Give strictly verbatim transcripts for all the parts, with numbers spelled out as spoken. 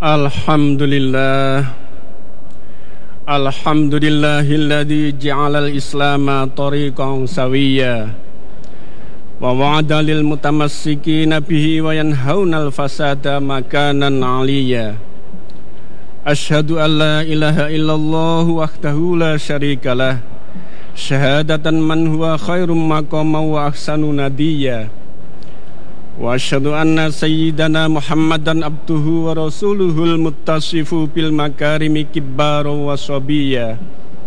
Alhamdulillah Alhamdulillahilladzi ja'alal islama tariqan sawiyya wa wa'ada lil mutamassikina bihi wa yanhaunal fasada makanan 'aliyya. Asyhadu an la ilaha illallah wahdahu la syarikalah syahadatan man huwa khairum maqama wa ahsanu nadiyya. Wa asyhadu anna sayyidana Muhammadan abduhu wa rasuluhul muttasifu bil makarimi kibbar wa sabiyya.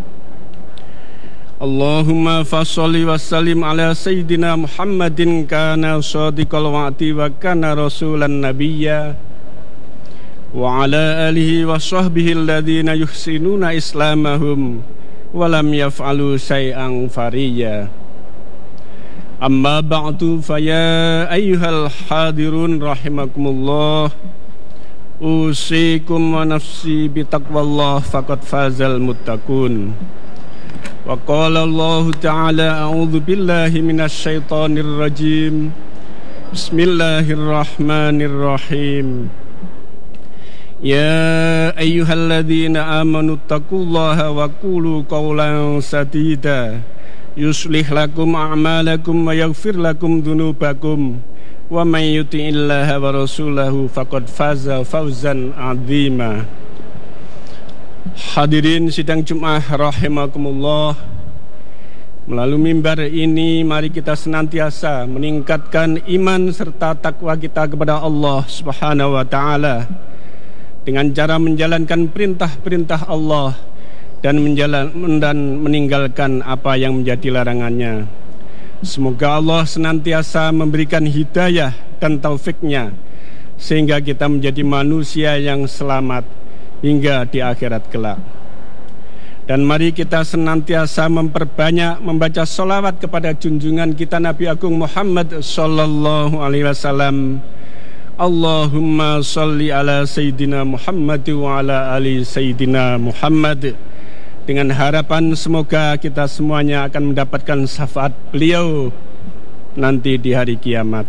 Allahumma fasholli wa sallim ala sayyidina Muhammadin kana shadiqal wa'di wa kana rasulan nabiyya wa ala alihi wa sahbihi alladhina yuhsinuna islamahum wa lam yaf'alu syai'an fariyya. Amma ba'du faya ayyuhal hadirun rahimakumullah, usikum wa nafsi bitaqwallah faqad fazal muttaqun. Wa qala Allah ta'ala a'udzu billahi minasy syaithanir rajim. Bismillahirrahmanirrahim. Ya ayyuhalladzina amanu taqullaha wa qulu qawlan sadida yuslih lakum a'malakum wa yaghfir lakum dhunubakum wa may yuti'illaha wa rasulahu faqad faza fawzan 'azima. Hadirin sidang Jumat rahimakumullah, melalui mimbar ini mari kita senantiasa meningkatkan iman serta takwa kita kepada Allah Subhanahu wa taala dengan cara menjalankan perintah-perintah Allah dan menjalan dan meninggalkan apa yang menjadi larangannya. Semoga Allah senantiasa memberikan hidayah dan taufiknya sehingga kita menjadi manusia yang selamat hingga di akhirat kelak. Dan mari kita senantiasa memperbanyak membaca sholawat kepada junjungan kita Nabi Agung Muhammad sallallahu alaihi wasallam. Allahumma sholli ala sayyidina Muhammad wa ala ali sayyidina Muhammad, dengan harapan semoga kita semuanya akan mendapatkan syafaat beliau nanti di hari kiamat.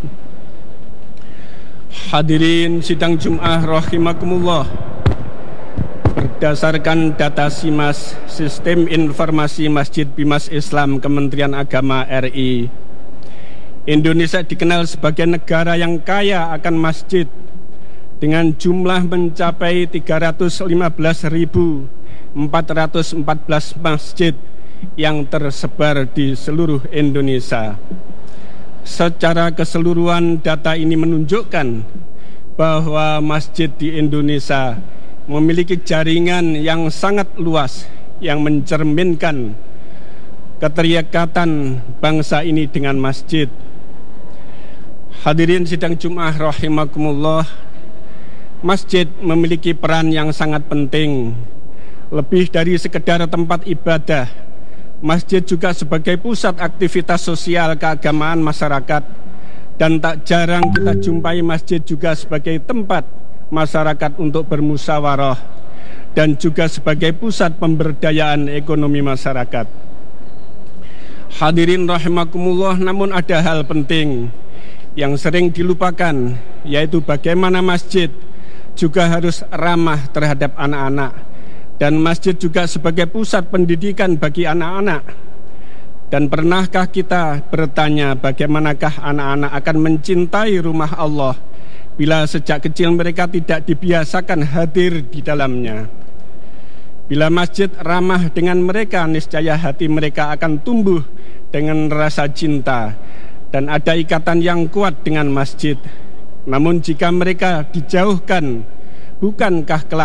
Hadirin sidang Jumat rahimakumullah, berdasarkan data SIMAS, Sistem Informasi Masjid Bimas Islam Kementerian Agama R I, Indonesia dikenal sebagai negara yang kaya akan masjid dengan jumlah mencapai tiga ratus lima belas ribu empat ratus empat belas masjid yang tersebar di seluruh Indonesia. Secara keseluruhan data ini menunjukkan bahwa masjid di Indonesia memiliki jaringan yang sangat luas yang mencerminkan keterikatan bangsa ini dengan masjid. Hadirin sidang Jumat rahimakumullah, masjid memiliki peran yang sangat penting. Lebih dari sekedar tempat ibadah, masjid juga sebagai pusat aktivitas sosial keagamaan masyarakat, dan tak jarang kita jumpai masjid juga sebagai tempat masyarakat untuk bermusyawarah dan juga sebagai pusat pemberdayaan ekonomi masyarakat. Hadirin rahimakumullah, namun ada hal penting yang sering dilupakan, yaitu bagaimana masjid juga harus ramah terhadap anak-anak. Dan masjid juga sebagai pusat pendidikan bagi anak-anak. Dan pernahkah kita bertanya bagaimanakah anak-anak akan mencintai rumah Allah bila sejak kecil mereka tidak dibiasakan hadir di dalamnya? Bila masjid ramah dengan mereka, niscaya hati mereka akan tumbuh dengan rasa cinta dan ada ikatan yang kuat dengan masjid. Namun jika mereka dijauhkan, bukankah kelak